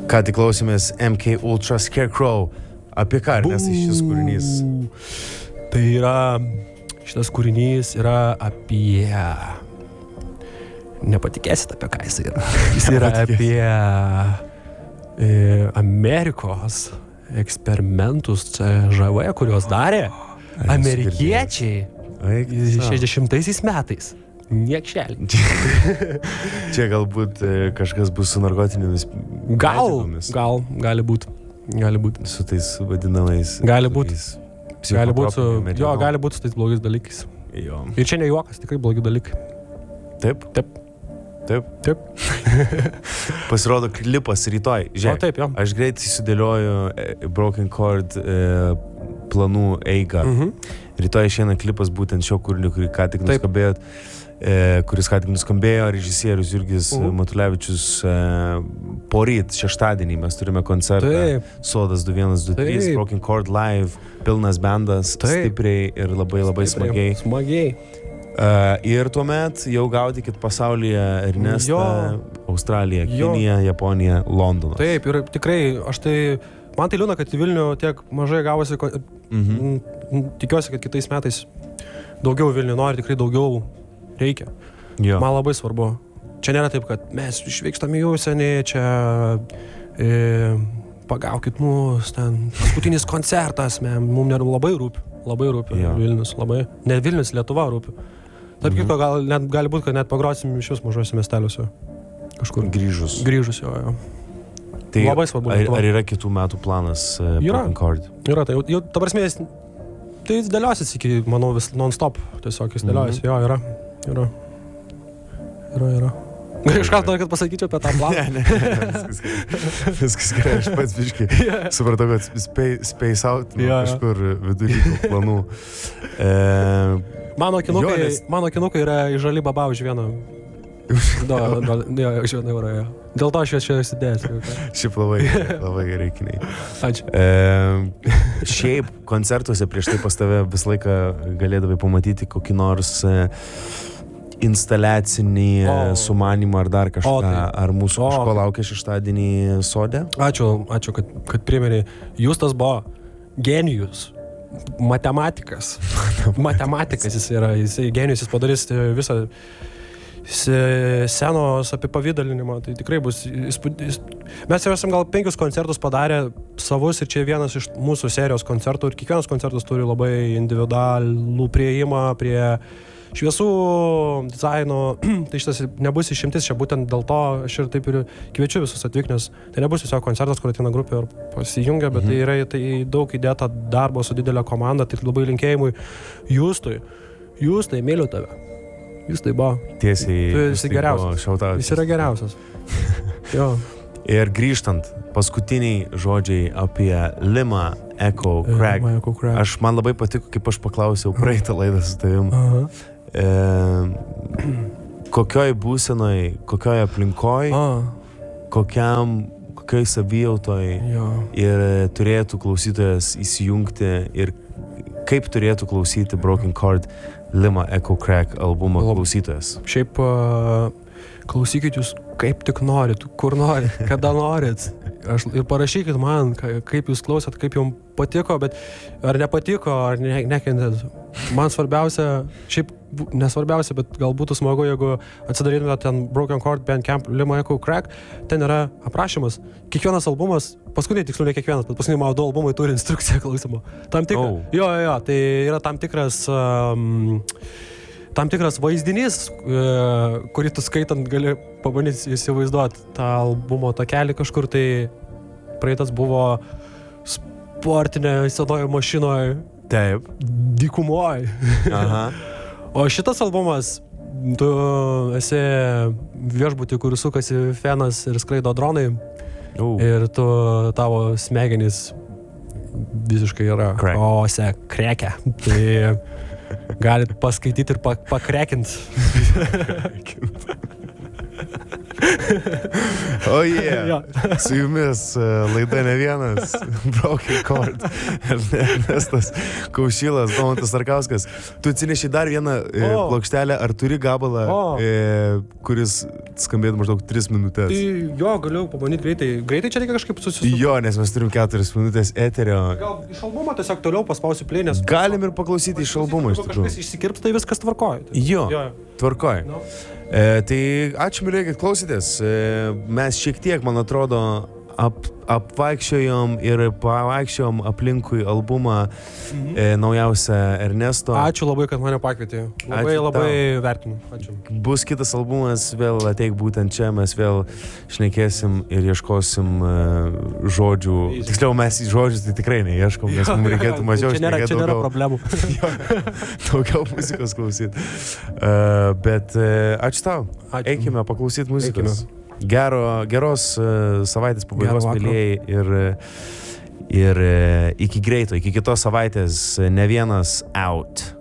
Ką tik klausėmės MK Ultra Scarecrow. Apie ką šis kūrinys? Tai yra, šitas kūrinys yra apie... Nepatikėsit, apie ką jis yra. Jis yra apie Amerikos eksperimentus CŽV, kuriuos darė amerikiečiai 60 metais. Niekšelį. Čia galbūt kažkas bus su narkotinėmis medžiagomis. Gali būt. Su tais vadinamais. Gali būt su tais blogais dalykais. Jo. Ir čia ne juokas, tikrai blogi dalykai. Taip. Pasirodo klipas rytoj. Žiūrėk, taip, jo. Aš greitai sudėlioju Broken Chord planų eigą. Rytoj išeina klipas būtent šio kūrinio, kurį ką tik nuskambėjot. Kuris ką tik nuskambėjo, režisierius Jurgis Matulevičius. Poryt, šeštadienį mes turime koncertą Sodas 2123, Broken Chord Live, pilnas bendas, stipriai ir labai smagiai. Ir tuomet jau gaudykit pasaulyje Ernestą, Australiją, Kiniją, Japoniją, Londoną. Taip, ir tikrai, man tai liūna, kad į Vilnių tiek mažai gavosi, tikiuosi, kad kitais metais daugiau Vilnių nori, tikrai daugiau reikia. Man labai svarbu. Čia nėra taip, kad mes išvykstam į užsienį, čia pagaukit mus, ten paskutinis koncertas, mums labai rūpi Vilnius, labai. Ne Vilnius, Lietuva rūpi. Taip kito, gali būti, kad net pagrosim iš vis mažuose miesteliuose. Kažkur. Grįžus, jo. Tai labai svarbu. Ar yra kitų metų planas Broken Chord? Yra, tai jau, ta prasme, tai dėliosis iki, manau, vis non-stop. Tiesiog jis dėliosis, jo, yra. Kažkas nori, kad pasakyčiau apie tą planą? Ne, viskas gerai, aš pats biškai supratau, kad space out kažkur vidury planų. Mano kinukai yra į žalį babą už vieną. Už vieną eurą, jo. Dėl to aš čia įsidėsiu. Šiaip labai gerai kiniai. Ačiū. Šiaip koncertuose prieš tai pas tave visą laiką galėdavai pamatyti kokį nors instaliacinį sumanimą ar dar kažką. Ar mūsų kažko laukia šeštadienį Sode? Ačiū, kad primeni. Justas buvo genijus. Matematikas jis yra. Jisai genijus, jis padarys visą scenos apipavydalinimą, tai tikrai bus įspūdis. Mes jau esam gal 5 koncertus padarę savus ir čia vienas iš mūsų serijos koncertų ir kiekvienas koncertas turi labai individualų priėjimą prie šviesų, dizaino, tai šitas nebus išimtis, čia būtent dėl to aš ir taip ir kviečiu visus atvykti, nes tai nebus tiesiog koncertas, kur ateina grupė ir pasijungia, bet tai yra daug įdėta darbo su didelė komanda, tai labai linkėjimui Justai, myliu tave. Jis tai buvo. Tiesiai. Jis geriausias. Jis yra geriausias. Jo. Ir grįžtant, paskutiniai žodžiai apie Lima Echo Crack. Man labai patiko, kaip aš paklausiau praeitą laidą su tavim. Kokioj būsenoj, kokioj aplinkoj, kokioj savijautoj ir turėtų klausytojas įsijungti ir kaip turėtų klausyti Broken Chord Lima Echo Crack albumo klausytojas. Šiaip klausykit jūs kaip tik norit, kur norit, kada norit. Ir parašykit man, kaip jūs klausėt, kaip jums patiko, bet ar nepatiko, ar nekentėt. Man svarbiausia, šiaip nesvarbiausia, bet gal būtų smagu, jeigu atsidarytumėte ten Broken Chord Bandcamp Lima Echo Crack, ten yra aprašymas. Kiekvienas albumas, paskutiniai tiksliau ne kiekvienas, bet paskutiniai mano 2 albumai turi instrukciją klausimo. Jo, tai yra tam tikras vaizdinys, kurį tu skaitant gali pabandyti įsivaizduoti tą albumo takelį kažkur, tai praeitas buvo sportinė senoje mašinoje. Taip. Dykumoje. O šitas albumas, tu esi viešbutį, kur sukasi fenas ir skraido dronai. Ir tavo smegenys visiškai yra krekia. Tai galit paskaityti ir pakrekint. O su jumis laida ne vienas, Broken Chord, Ernestas Kaušilas, Domantas Starkauskas. Tu atsineši dar vieną plokštelę, ar turi gabalą, kuris skambėtų maždaug 3 minutės? Tai jo, galiu pabandyti greitai. Greitai čia reikia kažkaip susisukti. Jo, nes mes turim 4 minutės eterio. Gal iš albumo tiesiog toliau paspausiu play, nes... Galim ir paklausyti iš albumo, iš tikrųjų. Kažkas išsikirps, tai viskas tvarkoja. Jo, tvarkoja. No. Tai ačiū, mylėjai, kad klausytės. Mes šiek tiek, man atrodo, apvaikščiojom ir pavaikščiojom aplinkui albumą naujausią Ernesto. Ačiū labai, kad mane pakvietė. Labai vertinu. Ačiū. Bus kitas albumas, vėl ateik būtent čia, mes vėl šnekėsim ir ieškosim žodžių. Tiksliau, mes į žodžius tai tikrai neieškom, nes mums reikėtų mažiau šnekėti. Čia nėra problemų. Daugiau muzikos klausyti. Bet ačiū tau. Eikime paklausyti muzikos. Geros savaitės pabaigos, mylėjai, ir iki greito, iki kitos savaitės, ne vienas out.